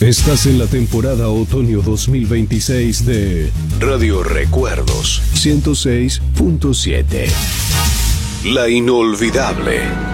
Estás en la temporada otoño 2026 de Radio Recuerdos 106.7. La inolvidable.